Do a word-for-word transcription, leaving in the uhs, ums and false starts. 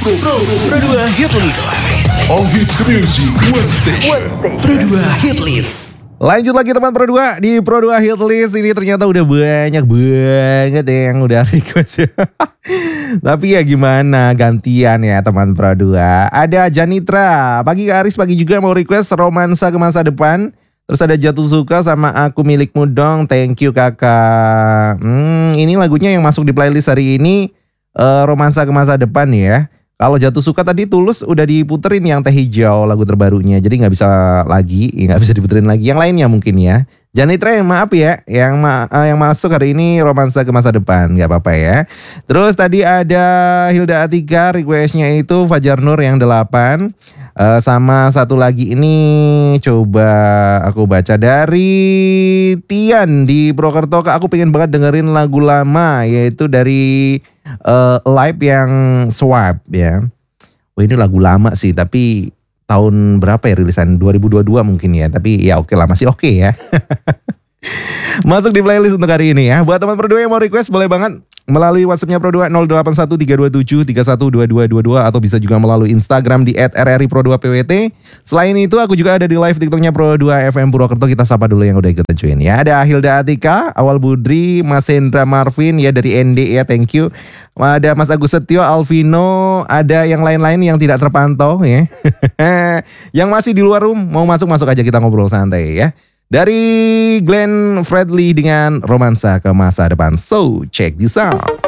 Pro, Pro, Pro dua Hitlist. All hits music, one station. Pro dua Hitlist. Lanjut lagi teman Pro dua di Pro dua Hitlist. Ini ternyata udah banyak banget yang udah request. Tapi ya gimana, gantian ya teman Pro dua. Ada Janitra, pagi Kak Aris, pagi juga mau request Romansa ke Masa Depan. Terus ada Jatuh Suka sama Aku Milikmu Dong. Thank you kakak. Hmm, ini lagunya yang masuk di playlist hari ini, uh, Romansa ke Masa Depan ya. Kalau Jatuh Suka tadi Tulus udah diputerin yang Teh Hijau, lagu terbarunya. Jadi gak bisa lagi, gak bisa diputerin lagi. Yang lainnya mungkin ya. Janitra, maaf ya, yang ma uh, yang masuk hari ini Romansa ke Masa Depan, gak apa-apa ya. Terus tadi ada Hilda Atika, requestnya itu Fajar Nur yang delapan. Uh, sama satu lagi ini coba aku baca dari Tian di Purwokerto. Kak, aku pengen banget dengerin lagu lama, yaitu dari uh, Live yang Swap ya. Wah, ini lagu lama sih, tapi tahun berapa ya rilisan? dua ribu dua puluh dua mungkin ya. Tapi ya oke lah, masih oke ya. Masuk di playlist untuk hari ini ya. Buat teman Pro dua yang mau request boleh banget melalui WhatsAppnya Pro dua nol delapan satu tiga dua tujuh tiga satu dua dua dua dua atau bisa juga melalui Instagram di et r r i pro dua p w t. Selain itu aku juga ada di live TikToknya Pro dua F M Purwokerto. Kita sapa dulu yang udah ikutan join ya. Ada Hilda Atika, Awal Budri, Mas Hendra Marvin ya dari N D ya, thank you. Ada Mas Agus Setio, Alvino, ada yang lain-lain yang tidak terpantau ya. Yang masih di luar room mau masuk-masuk aja, kita ngobrol santai ya. Dari Glenn Fredly dengan Romansa ke Masa Depan. So, check this out.